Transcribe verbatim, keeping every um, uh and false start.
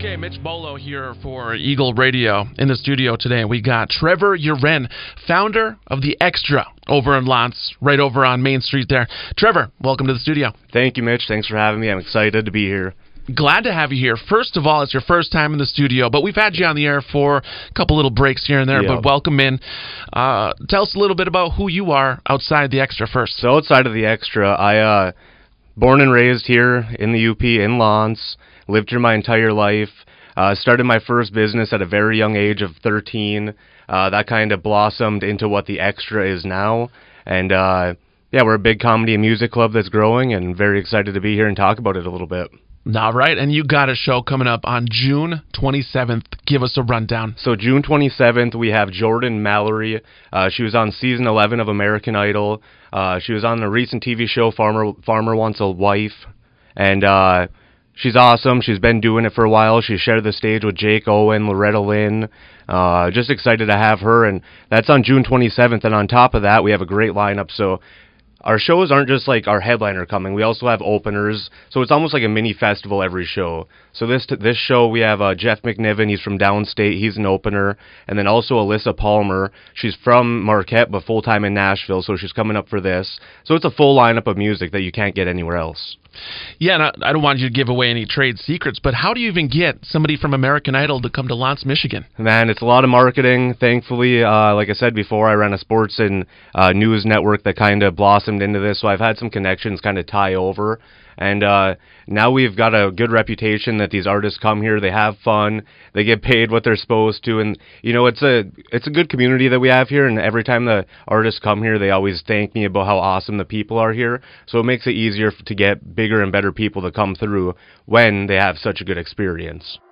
Okay, Mitch Bolo here for Eagle Radio. In the studio today, we got Trevor Uren, founder of The Extra over in Lance, right over on Main Street there. Trevor, welcome to the studio. Thank you, Mitch. Thanks for having me. I'm excited to be here. Glad to have you here. First of all, it's your first time in the studio, but we've had you on the air for a couple little breaks here and there, Yeah. but welcome in. Uh, tell us a little bit about who you are outside The Extra first. So outside of The Extra, I uh, born and raised here in the U P in Lance, lived here my entire life. Uh, started my first business at a very young age of thirteen. Uh, that kind of blossomed into what The Extra is now. And uh, yeah, we're a big comedy and music club that's growing, and very excited to be here and talk about it a little bit. All right, and you got a show coming up on June twenty-seventh. Give us a rundown. So June twenty-seventh, we have Jordan Mallory. Uh, she was on season eleven of American Idol. Uh, she was on the recent T V show Farmer Farmer Wants a Wife. And uh, she's awesome. She's been doing it for a while. She shared the stage with Jake Owen, Loretta Lynn. Uh, just excited to have her. And that's on June twenty-seventh. And on top of that, we have a great lineup. So our shows aren't just like our headliner coming. We also have openers, so it's almost like a mini festival every show. So this this show, we have uh, Jeff McNiven. He's from downstate. He's an opener. And then also Alyssa Palmer. She's from Marquette, but full-time in Nashville, so she's coming up for this. So it's a full lineup of music that you can't get anywhere else. Yeah, and I, I don't want you to give away any trade secrets, but how do you even get somebody from American Idol to come to Lance, Michigan? Man, it's a lot of marketing. Thankfully, uh, like I said before, I ran a sports and uh, news network that kind of blossomed into this, so I've had some connections kind of tie over. And uh, now we've got a good reputation that these artists come here, they have fun, they get paid what they're supposed to, and you know it's a it's a good community that we have here. And every time the artists come here, they always thank me about how awesome the people are here. So it makes it easier to get bigger and better people to come through when they have such a good experience.